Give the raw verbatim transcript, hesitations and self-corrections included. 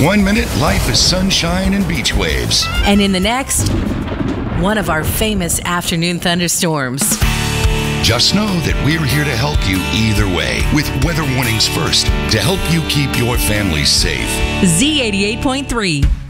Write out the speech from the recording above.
One minute, life is sunshine and beach waves. And in the next, one of our famous afternoon thunderstorms. Just know that we're here to help you either way with weather warnings first to help you keep your family safe. Z eighty-eight point three.